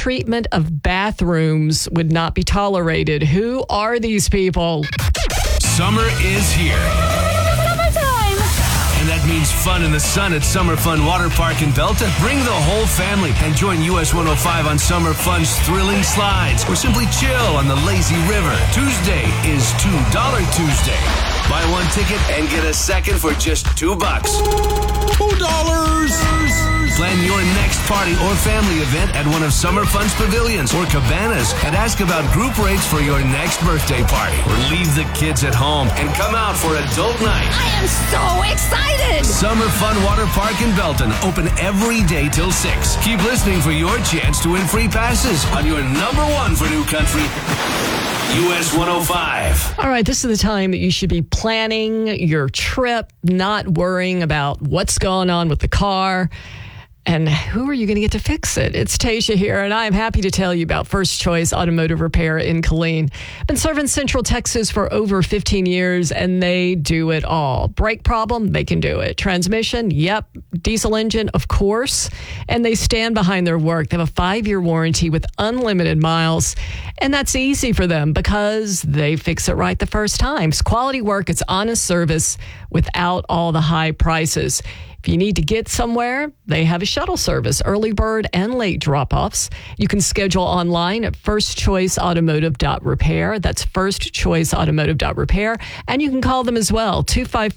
mistreatment of bathrooms would not be tolerated. Who are these people? Summer is here. Summertime! And that means fun in the sun at Summer Fun Water Park in Belton. Bring the whole family and join US 105 on Summer Fun's thrilling slides or simply chill on the lazy river. Tuesday is $2 Tuesday. Buy one ticket and get a second for just $2. $2! Plan your next party or family event at one of Summer Fun's pavilions or cabanas and ask about group rates for your next birthday party. Or leave the kids at home and come out for adult night. I am so excited! Summer Fun Water Park in Belton, open every day till 6. Keep listening for your chance to win free passes on your number one for new country, US 105. All right, this is the time that you should be planning your trip, not worrying about what's going on with the car. And who are you going to get to fix it? It's Tasia here, and I'm happy to tell you about First Choice Automotive Repair in Killeen. Been serving Central Texas for over 15 years, and they do it all. Brake problem, they can do it. Transmission, yep. Diesel engine, of course. And they stand behind their work. They have a 5-year warranty with unlimited miles, and that's easy for them because they fix it right the first time. It's quality work, it's honest service without all the high prices. If you need to get somewhere, they have a shuttle service, early bird and late drop-offs. You can schedule online at firstchoiceautomotive.repair. That's firstchoiceautomotive.repair. And you can call them as well,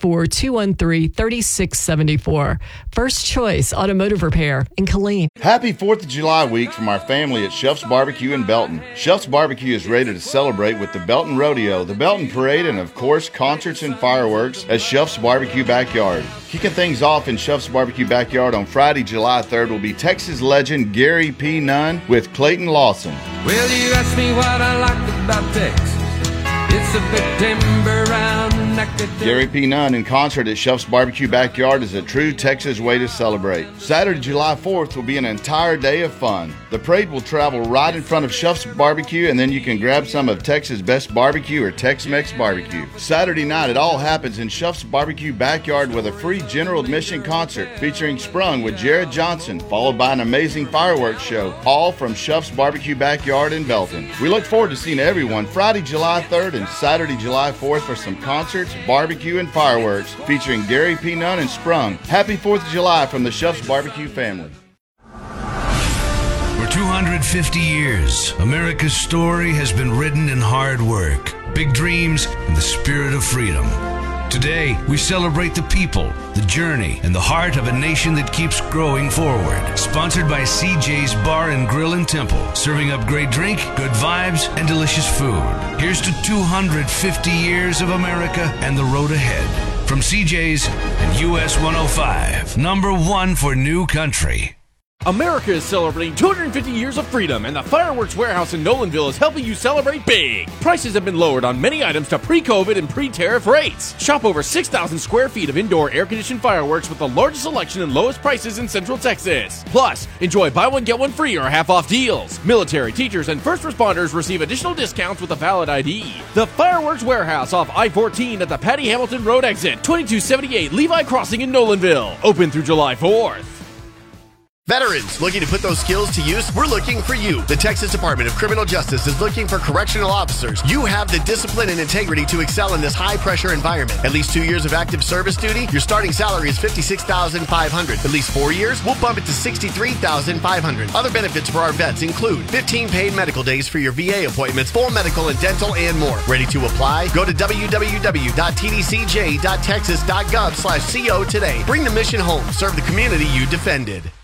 254-213-3674. First Choice Automotive Repair in Killeen. Happy 4th of July week from our family at Shelf's Barbecue in Belton. Shelf's Barbecue is ready to celebrate with the Belton Rodeo, the Belton Parade, and of course, concerts and fireworks at Shelf's Barbecue Backyard. Kicking things off in Shelf's Barbecue Backyard on Friday, July 3rd will be Texas legend Gary P. Nunn with Clayton Lawson. Well, you asked me what I like about Texas. It's a big timber round Gary P. Nunn in concert at Shelf's Barbecue Backyard is a true Texas way to celebrate. Saturday, July 4th will be an entire day of fun. The parade will travel right in front of Shelf's Barbecue, and then you can grab some of Texas' best barbecue or Tex-Mex barbecue. Saturday night, it all happens in Shelf's Barbecue Backyard with a free general admission concert featuring Sprung with Jared Johnson, followed by an amazing fireworks show, all from Shelf's Barbecue Backyard in Belton. We look forward to seeing everyone Friday, July 3rd and Saturday, July 4th for some concerts, barbecue, and fireworks featuring Gary P. Nunn and Sprung. Happy 4th of July from the Shelf's Barbecue family. For 250 years, America's story has been written in hard work, big dreams, and the spirit of freedom. Today, we celebrate the people, the journey, and the heart of a nation that keeps growing forward. Sponsored by CJ's Bar and Grill and Temple, serving up great drink, good vibes, and delicious food. Here's to 250 years of America and the road ahead. From CJ's and US 105, number one for new country. America is celebrating 250 years of freedom, and the Fireworks Warehouse in Nolanville is helping you celebrate big. Prices have been lowered on many items to pre-COVID and pre-tariff rates. Shop over 6,000 square feet of indoor air-conditioned fireworks with the largest selection and lowest prices in Central Texas. Plus, enjoy buy one, get one free or half-off deals. Military, teachers, and first responders receive additional discounts with a valid ID. The Fireworks Warehouse off I-14 at the Patty Hamilton Road exit, 2278 Levi Crossing in Nolanville. Open through July 4th. Veterans looking to put those skills to use? We're looking for you. The Texas Department of Criminal Justice is looking for correctional officers. You have the discipline and integrity to excel in this high-pressure environment. At least 2 years of active service duty, your starting salary is $56,500. At least 4 years, we'll bump it to $63,500. Other benefits for our vets include 15 paid medical days for your VA appointments, full medical and dental, and more. Ready to apply? Go to www.tdcj.texas.gov/co today. Bring the mission home. Serve the community you defended.